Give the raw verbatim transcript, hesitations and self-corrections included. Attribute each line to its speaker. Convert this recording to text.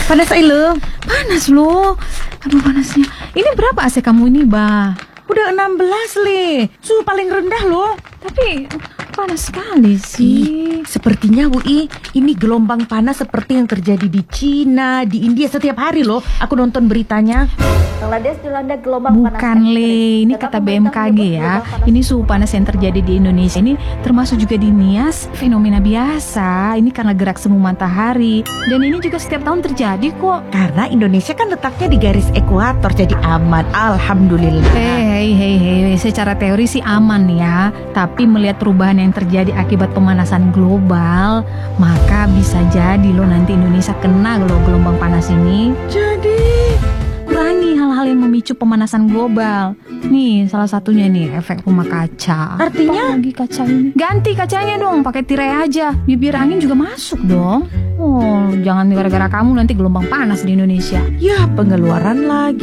Speaker 1: Panas Aile. Panas loh. Aduh panasnya. Ini berapa A C kamu ini, Bah?
Speaker 2: Udah enam belas, Le. Suhu paling rendah loh.
Speaker 1: Tapi panas sekali sih.
Speaker 2: Sepertinya Bu I, ini gelombang panas seperti yang terjadi di Cina, di India setiap hari loh. Aku nonton beritanya.
Speaker 3: Bangladesh dilanda gelombang
Speaker 1: Bukan
Speaker 3: panas.
Speaker 1: Le, ini kata B M K G ya. Ini suhu panas yang terjadi di Indonesia ini termasuk juga di Nias fenomena biasa. Ini karena gerak semu matahari. Dan ini juga setiap tahun terjadi kok.
Speaker 2: Karena Indonesia kan letaknya di garis ekuator, jadi aman. Alhamdulillah.
Speaker 1: Hei, hei, hei, secara teori sih aman ya. Tapi melihat perubahan yang terjadi akibat pemanasan global, maka bisa jadi loh nanti Indonesia kena loh gelombang panas ini.
Speaker 2: Jadi
Speaker 1: kurangi hal-hal yang memicu pemanasan global. Nih salah satunya nih efek rumah kaca.
Speaker 2: Artinya?
Speaker 1: Apa lagi kaca ini? Ganti kacanya dong, pakai tirai aja. Bibir angin juga masuk dong. Oh, jangan gara-gara kamu nanti gelombang panas di Indonesia.
Speaker 2: ya pengeluaran lagi.